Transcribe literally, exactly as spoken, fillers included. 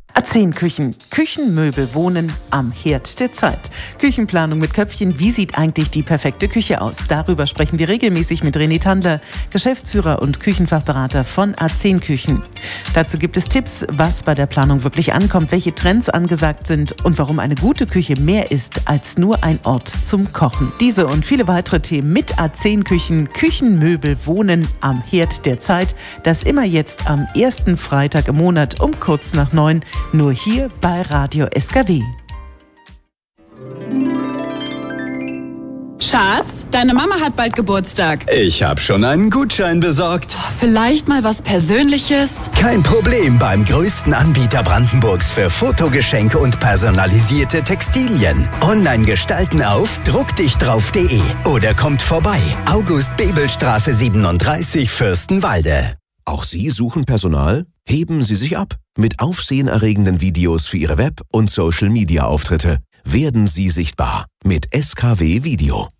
A zehn Küchen. Küchenmöbel wohnen am Herd der Zeit. Küchenplanung mit Köpfchen. Wie sieht eigentlich die perfekte Küche aus? Darüber sprechen wir regelmäßig mit René Tandler, Geschäftsführer und Küchenfachberater von A zehn Küchen. Dazu gibt es Tipps, was bei der Planung wirklich ankommt, welche Trends angesagt sind und warum eine gute Küche mehr ist als nur ein Ort zum Kochen. Diese und viele weitere Themen mit A zehn Küchen. Küchenmöbel wohnen am Herd der Zeit. Das immer jetzt am ersten Freitag im Monat um kurz nach neun. Nur hier bei Radio S K W. Schatz, deine Mama hat bald Geburtstag. Ich habe schon einen Gutschein besorgt. Vielleicht mal was Persönliches? Kein Problem beim größten Anbieter Brandenburgs für Fotogeschenke und personalisierte Textilien. Online gestalten auf druckdichdrauf punkt de oder kommt vorbei. August-Bebel-Straße siebenunddreißig, Fürstenwalde. Auch Sie suchen Personal? Heben Sie sich ab mit aufsehenerregenden Videos für Ihre Web- und Social-Media-Auftritte. Werden Sie sichtbar mit S K W Video.